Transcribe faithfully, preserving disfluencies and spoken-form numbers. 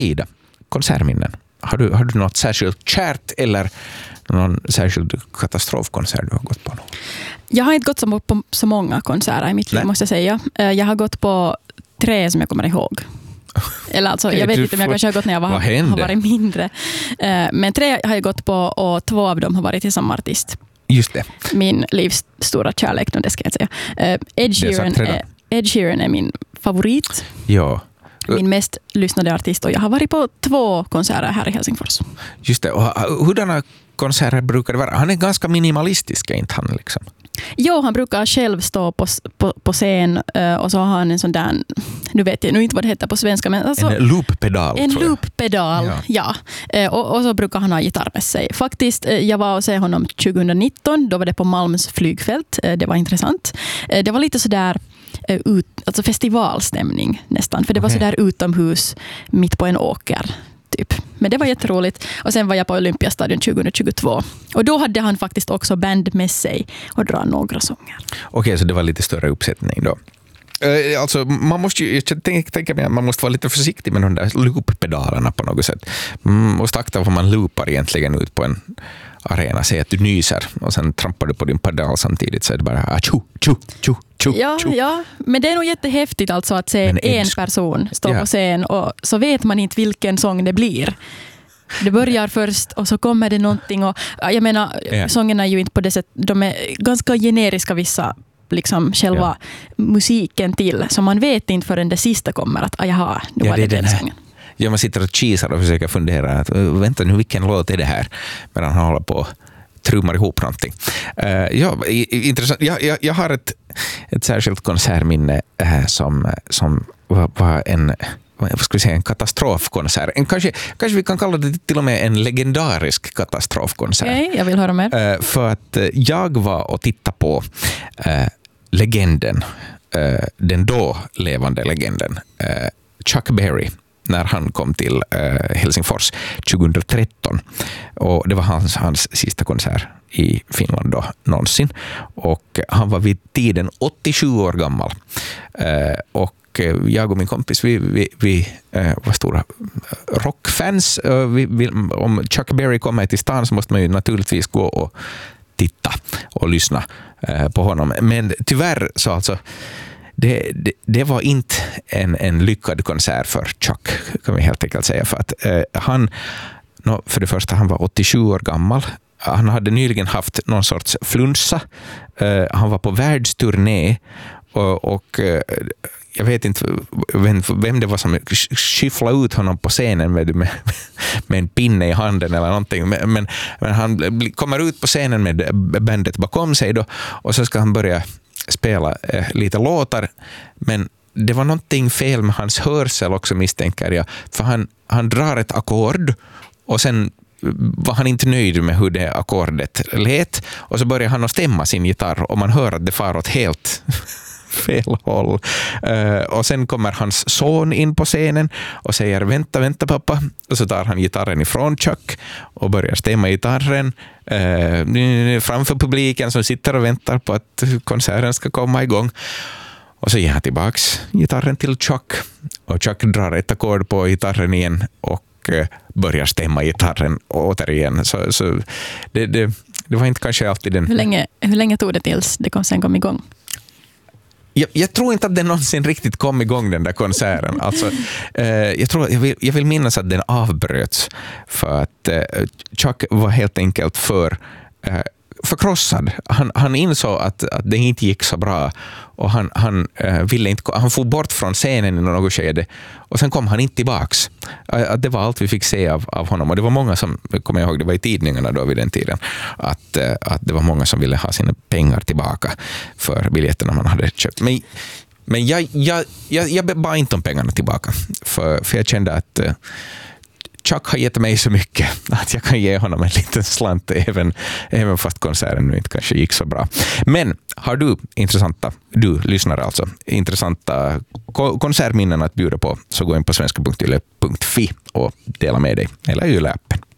Ida, konsertminnen. Har du, har du något särskilt kärt eller någon särskild katastrofkonsert du har gått på? Jag har inte gått så, på så många konserter i mitt liv, måste jag säga. Jag har gått på tre som jag kommer ihåg. Eller alltså, jag vet inte om jag kanske har gått när jag var, har varit mindre. Men tre har jag gått på och två av dem har varit till samma artist. Just det. Min livs stora kärlek, det ska jag säga. Ed Sheeran är, Ed Sheeran är min favorit. Ja. Min mest lyssnade artist, och jag har varit på två konserter här i Helsingfors. Just det. Och hurdana konserter brukar det vara? Han är ganska minimalistisk, inte han liksom? Jo, han brukar själv stå på, på, på scen och så har han en sån där, nu vet jag nu inte vad det heter på svenska, men alltså, en looppedal. En looppedal, ja. ja. Och, och så brukar han ha gitarr med sig. Faktiskt, jag var och se honom tjugonitton, då var det på Malms flygfält. Det var intressant. Det var lite sådär ut, alltså festivalstämning nästan, för det var okay. sådär utomhus mitt på en åker. Typ. Men det var jätteroligt. Och sen var jag på Olympiastadion tjugohundratjugotvå. Och då hade han faktiskt också band med sig och dra några sånger. Okej, okay, så det var lite större uppsättning då. Uh, alltså, man måste ju, jag tänker mig att man måste vara lite försiktig med de där looppedalerna på något sätt. Man måste akta vad man loopar egentligen ut på en arena. Säg att du nyser och sen trampar du på din pedal samtidigt, så är det bara ah, tjo, tjo, tjo, tjo, ja, tjo. ja, men det är nog jättehäftigt alltså att se en person stå ja. på scen och så vet man inte vilken sång det blir. Det börjar först och så kommer det någonting och jag menar, ja. sångerna är ju inte på det sättet, de är ganska generiska vissa liksom själva ja. musiken till, så man vet inte förrän det sista kommer att ah, jaha, nu ja, var det, det den sången. Ja, man sitter och kisar och försöker fundera att vänta nu, vilken låt är det här? Medan han håller på trummar ihop någonting. Uh, ja, intressant. Jag, jag, jag har ett, ett särskilt konsertminne uh, som, som var, var en, vad ska vi säga, en katastrofkonsert. En, kanske, kanske vi kan kalla det till och med en legendarisk katastrofkonsert. Okej, okay, jag vill höra mer. Uh, för att uh, jag var och tittade på uh, legenden, uh, den då levande legenden, uh, Chuck Berry, när han kom till eh, Helsingfors tjugohundratretton. Och det var hans, hans sista konsert i Finland då, någonsin. Och han var vid tiden åttiosju år gammal. Eh, och jag och min kompis, vi, vi, vi eh, var stora rockfans. Eh, vi, vi, om Chuck Berry kommer till stan så måste man ju naturligtvis gå och titta och lyssna eh, på honom. Men tyvärr så alltså Det, det, det var inte en, en lyckad konsert för Chuck, kan vi helt enkelt säga. För att eh, han, no, för det första, han var åttiosju år gammal. Han hade nyligen haft någon sorts flunsa. Eh, han var på världsturné och, och eh, jag vet inte vem, vem det var som skyfflade ut honom på scenen med, med, med en pinne i handen eller någonting. Men, men, men han kommer ut på scenen med bandet bakom sig då, och så ska han börja spela eh, lite låtar, men det var någonting fel med hans hörsel också, misstänker jag, för han, han drar ett ackord och sen var han inte nöjd med hur det ackordet lät, och så börjar han att stämma sin gitarr och man hör att det far åt helt fel håll. Uh, och sen kommer hans son in på scenen och säger vänta, vänta pappa, och så tar han gitarren ifrån Chuck och börjar stämma gitarren uh, framför publiken som sitter och väntar på att konserten ska komma igång. Och så ger han tillbaks gitarren till Chuck och Chuck drar ett ackord på gitarren igen och uh, börjar stämma gitarren återigen. Så, så det, det, det var inte kanske alltid den... Hur länge, hur länge tog det tills det kom, sen kom igång? Jag, jag tror inte att den någonsin riktigt kom igång, den där konserten. Alltså, eh, jag, tror, jag, vill, jag vill minnas att den avbröts för att eh, Chuck var helt enkelt för eh, förkrossad. Han, han insåg att, att det inte gick så bra och han, han eh, ville inte, han får bort från scenen i något skede och sen kom han inte tillbaks. Eh, det var allt vi fick se av, av honom, och det var många som, kommer jag ihåg, det var i tidningarna då vid den tiden, att, eh, att det var många som ville ha sina pengar tillbaka för biljetterna man hade köpt. Men, men jag, jag, jag, jag bad inte om pengarna tillbaka för, för jag kände att eh, Chuck har gett mig så mycket att jag kan ge honom en liten slant även, även fast konserten nu inte kanske gick så bra. Men har du intressanta, du lyssnar alltså, intressanta konsertminnen att bjuda på, så gå in på svenska punkt yle punkt fi och dela med dig, eller Yle-appen.